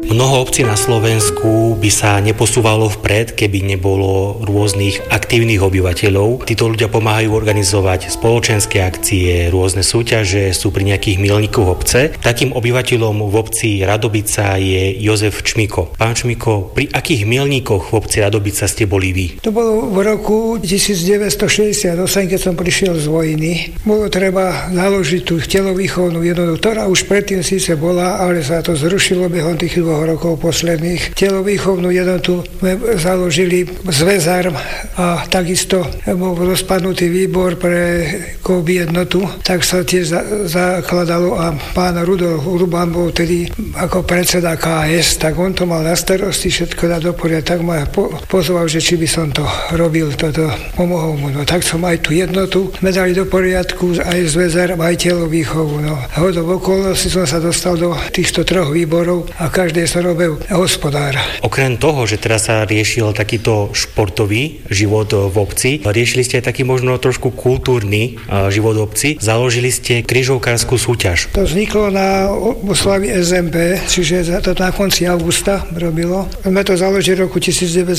Mnoho obcí na Slovensku by sa neposúvalo vpred, keby nebolo rôznych aktívnych obyvateľov. Títo ľudia pomáhajú organizovať spoločenské akcie, rôzne súťaže, sú pri nejakých milníkoch obce. Takým obyvateľom v obci Radobica je Jozef Čmiko. Pán Čmiko, pri akých milníkoch v obci Radobica ste boli vy? To bolo v roku 1968, keď som prišiel z vojny. Bolo treba založiť tú telovýchovnú jednotu, ktorá už predtým síce bola, ale sa to zrušilo behom tých 2 rokov posledných. Telovýchovnú jednotu sme založili Zväzarm a takisto bol rozpadnutý výbor pre Kovy jednotu, tak sa tiež zakladalo a pán Rudolf Urban bol tedy ako predseda KS, tak on to mal na starosti, všetko dať do poriadku, tak ma pozval, že či by som to robil, toto pomohol mu. No tak som aj tú jednotu sme dali do poriadku, aj Zväzarm, aj telovýchovu. No. Hodou okolností som sa dostal do týchto 3 výborov a každý som robil hospodár. Okrem toho, že teraz sa riešil takýto športový život v obci, riešili ste aj taký možno trošku kultúrny život v obci. Založili ste križovkárskú súťaž. To vzniklo na oslavy SMP, čiže to na konci augusta robilo. Sme to založili v roku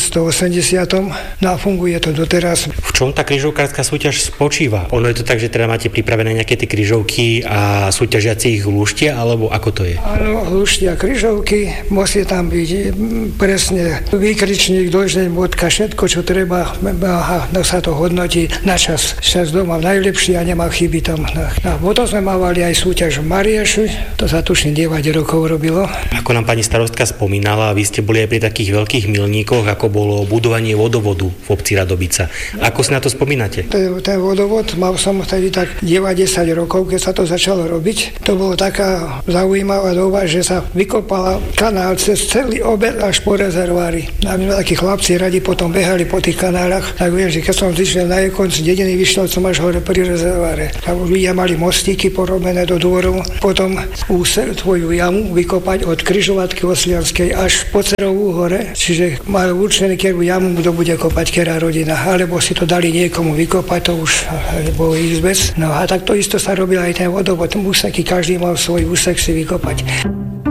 1980 a funguje to doteraz. V čom tá križovkárska súťaž spočíva? Ono je to tak, že teda máte pripravené nejaké tie križovky a súťažiaci ich lúštia, alebo ako to je? Áno, lúštia križovky. Musí tam byť presne výkričník, dĺždeň, bodka, všetko, čo treba. Sa to hodnotí na čas. Čas doma najlepší a nemá chyby tam. Potom sme mávali aj súťaž v Marieši, to sa tuším 9 rokov robilo. Ako nám pani starostka spomínala, vy ste boli aj pri takých veľkých milníkoch, ako bolo budovanie vodovodu v obci Radobica. Ako si na to spomínate? Ten vodovod mal som vtedy tak 9-10 rokov, keď sa to začalo robiť. To bolo taká zaujímavá doba, že sa vykopala kanál cez celý obed až po rezervári. A my takí chlapci radi potom behali po tých kanálach, tak viem, že keď som zišiel na konci dediny, vyšiel som až hore pri rezerváre. A ľudia mali mostíky porobené do dvorov, potom tvoju jamu vykopať od križovatky Oslianskej až po Cerovú hore, čiže mali určený kerú jamu, kto bude kopať, kerá rodina, alebo si to dali niekomu vykopať, to už bol izbec. No a tak to isto sa robil aj ten vodovod, úseky, každý mal svoj úsek si vykopať.